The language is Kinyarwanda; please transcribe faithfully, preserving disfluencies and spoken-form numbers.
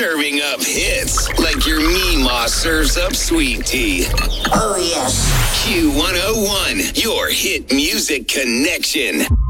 Serving up hits like your Meemaw serves up sweet tea. Oh, yes. Q one oh one, your hit music connection.